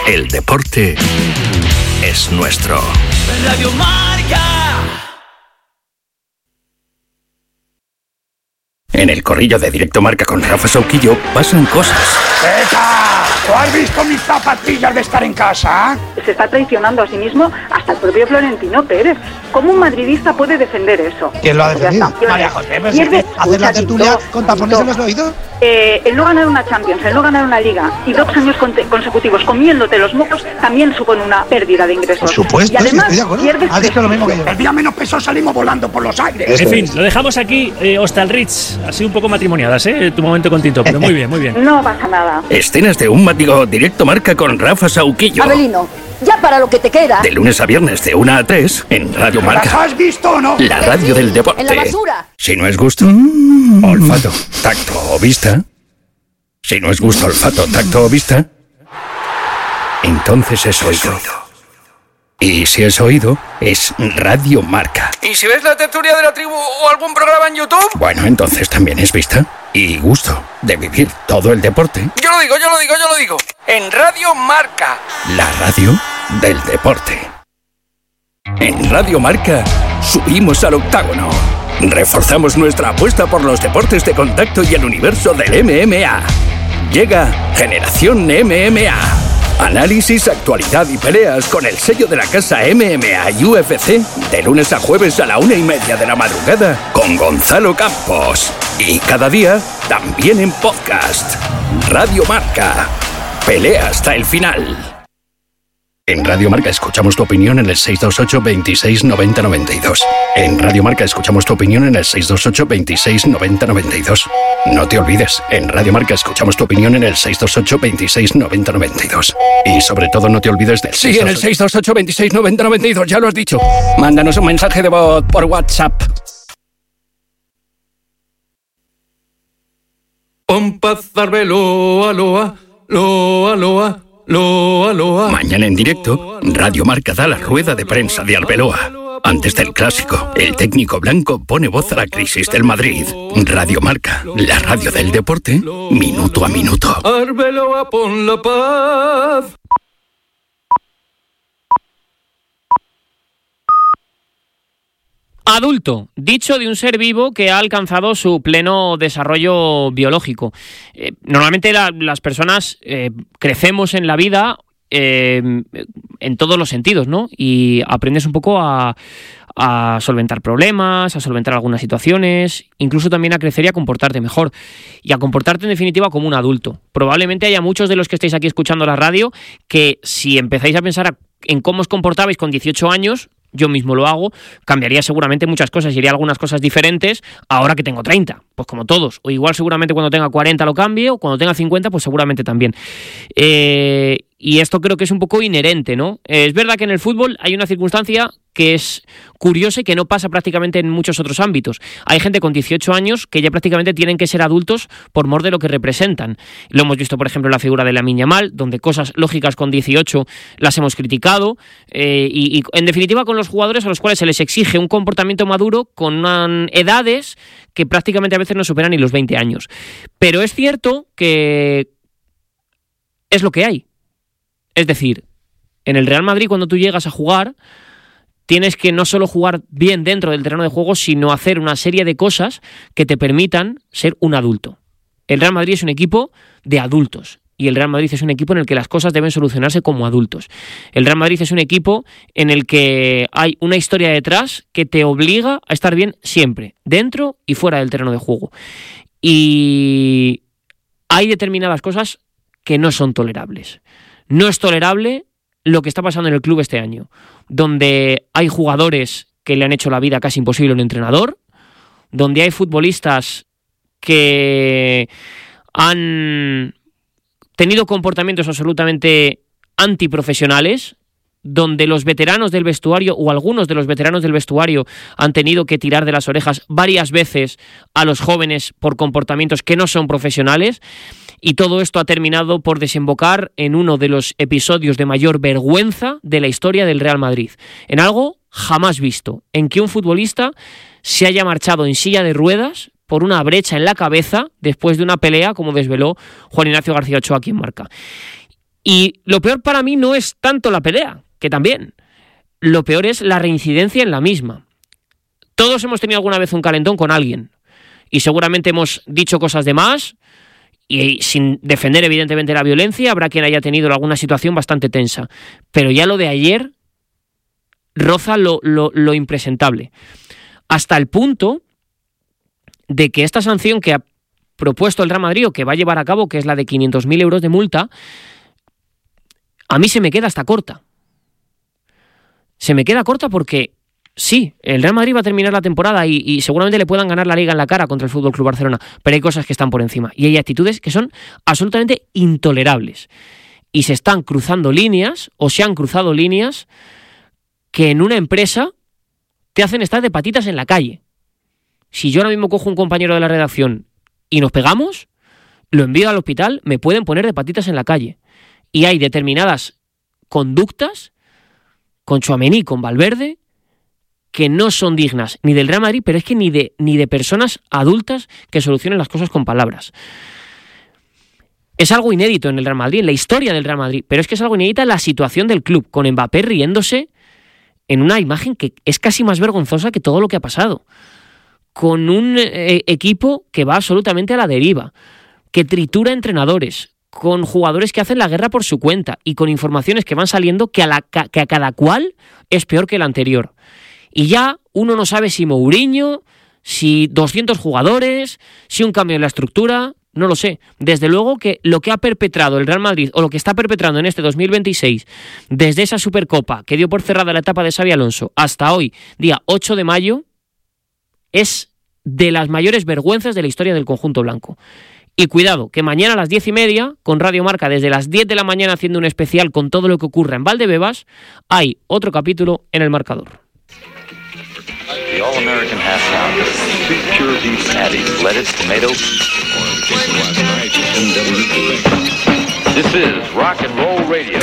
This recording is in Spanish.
El deporte es nuestro. Radio Marca. En el corrillo de Directo Marca con Rafa Sauquillo pasan cosas. ¡Eta! ¿Tú has visto mis zapatillas de estar en casa? Se está traicionando a sí mismo hasta el propio Florentino Pérez. ¿Cómo un madridista puede defender eso? ¿Quién lo ha defendido? María José, pues hacer la tertulia con tapones en los oídos. El no ganar una Champions, el no ganar una Liga y 2 años consecutivos comiéndote los mocos también supone una pérdida de ingresos. Por supuesto, y además, estoy de acuerdo. pierdes... Has dicho lo mismo que yo. El día menos peso salimos volando por los aires. En fin, lo dejamos aquí. Hostalritz, ha sido un poco matrimoniadas, tu momento con Tito, pero muy bien, muy bien. No pasa nada. Escenas de un mático Directo Marca con Rafa Sauquillo. Abelino, ya para lo que te queda. De lunes a viernes de 1 a 3 en Radio ¿Las Marca. has visto o no? La radio del deporte. En la basura. Si no es gusto, olfato, tacto o vista. Si no es gusto, olfato, tacto o vista, entonces es oído. Y si es oído, es Radio Marca. ¿Y si ves la tertulia de la tribu o algún programa en YouTube? Bueno, entonces también es vista y gusto de vivir todo el deporte. Yo lo digo. En Radio Marca. La radio del deporte. En Radio Marca subimos al octágono. Reforzamos nuestra apuesta por los deportes de contacto y el universo del MMA. Llega Generación MMA. Análisis, actualidad y peleas con el sello de la casa MMA y UFC de lunes a jueves a la 1:30 de la madrugada con Gonzalo Campos. Y cada día también en podcast. Radio Marca. Pelea hasta el final. En Radio Marca escuchamos tu opinión en el 628 26 90 92. En Radio Marca escuchamos tu opinión en el 628 26 90 92. No te olvides, en Radio Marca escuchamos tu opinión en el 628 26 90 92. Y sobre todo no te olvides del 628... Sí, en el 628 26 90 92, ya lo has dicho. Mándanos un mensaje de voz por WhatsApp. Pompazarbelo, aloa, loa, loa. Loa, loa. Mañana en directo, Radio Marca da la rueda de prensa de Arbeloa. Antes del clásico, el técnico blanco pone voz a la crisis del Madrid. Radio Marca, la radio del deporte, minuto a minuto. Arbeloa, pon la paz. Adulto, dicho de un ser vivo que ha alcanzado su pleno desarrollo biológico. Normalmente las personas crecemos en la vida en todos los sentidos, ¿no? Y aprendes un poco a solventar problemas, a solventar algunas situaciones, incluso también a crecer y a comportarte mejor. Y a comportarte en definitiva como un adulto. Probablemente haya muchos de los que estáis aquí escuchando la radio que si empezáis a pensar en cómo os comportabais con 18 años... Yo mismo lo hago, cambiaría seguramente muchas cosas y haría algunas cosas diferentes ahora que tengo 30, pues como todos. O igual seguramente cuando tenga 40 lo cambie, o cuando tenga 50 pues seguramente también. Y esto creo que es un poco inherente, ¿no? Es verdad que en el fútbol hay una circunstancia que es curiosa y que no pasa prácticamente en muchos otros ámbitos. Hay gente con 18 años que ya prácticamente tienen que ser adultos por mor de lo que representan. Lo hemos visto, por ejemplo, en la figura de Lamine Yamal, donde cosas lógicas con 18 las hemos criticado, y en definitiva con los jugadores a los cuales se les exige un comportamiento maduro con edades que prácticamente a veces no superan ni los 20 años. Pero es cierto que es lo que hay. Es decir, en el Real Madrid cuando tú llegas a jugar tienes que no solo jugar bien dentro del terreno de juego, sino hacer una serie de cosas que te permitan ser un adulto. El Real Madrid es un equipo de adultos y el Real Madrid es un equipo en el que las cosas deben solucionarse como adultos. El Real Madrid es un equipo en el que hay una historia detrás que te obliga a estar bien siempre, dentro y fuera del terreno de juego. Y hay determinadas cosas que no son tolerables. No es tolerable lo que está pasando en el club este año, donde hay jugadores que le han hecho la vida casi imposible a un entrenador, donde hay futbolistas que han tenido comportamientos absolutamente antiprofesionales, donde los veteranos del vestuario o algunos de los veteranos del vestuario han tenido que tirar de las orejas varias veces a los jóvenes por comportamientos que no son profesionales. Y todo esto ha terminado por desembocar en uno de los episodios de mayor vergüenza de la historia del Real Madrid. En algo jamás visto, en que un futbolista se haya marchado en silla de ruedas por una brecha en la cabeza después de una pelea, como desveló Juan Ignacio García Ochoa aquí en Marca. Y lo peor para mí no es tanto la pelea, que también. Lo peor es la reincidencia en la misma. Todos hemos tenido alguna vez un calentón con alguien y seguramente hemos dicho cosas de más y sin defender evidentemente la violencia, habrá quien haya tenido alguna situación bastante tensa. Pero ya lo de ayer roza lo impresentable. Hasta el punto de que esta sanción que ha propuesto el Real Madrid o que va a llevar a cabo, que es la de 500.000 euros de multa, a mí se me queda hasta corta. Se me queda corta porque sí, el Real Madrid va a terminar la temporada y seguramente le puedan ganar la Liga en la cara contra el FC Barcelona, pero hay cosas que están por encima y hay actitudes que son absolutamente intolerables. Y se están cruzando líneas, o se han cruzado líneas, que en una empresa te hacen estar de patitas en la calle. Si yo ahora mismo cojo un compañero de la redacción y nos pegamos, lo envío al hospital, me pueden poner de patitas en la calle. Y hay determinadas conductas con Tchouaméni, con Valverde, que no son dignas ni del Real Madrid, pero es que ni de personas adultas que solucionen las cosas con palabras. Es algo inédito en el Real Madrid, en la historia del Real Madrid, pero es que es algo inédita la situación del club, con Mbappé riéndose en una imagen que es casi más vergonzosa que todo lo que ha pasado, con un equipo que va absolutamente a la deriva, que tritura entrenadores, con jugadores que hacen la guerra por su cuenta y con informaciones que van saliendo que a cada cual es peor que el anterior. Y ya uno no sabe si Mourinho, si 200 jugadores, si un cambio en la estructura, no lo sé. Desde luego que lo que ha perpetrado el Real Madrid, o lo que está perpetrando en este 2026, desde esa Supercopa que dio por cerrada la etapa de Xabi Alonso hasta hoy, día 8 de mayo, es de las mayores vergüenzas de la historia del conjunto blanco. Y cuidado, que mañana a las 10:30, con Radio Marca, desde las 10 de la mañana haciendo un especial con todo lo que ocurra en Valdebebas, hay otro capítulo en El Marcador. The All-American Half Pounder, 2 pure beef patties, lettuce, tomato. This is Rock and Roll Radio.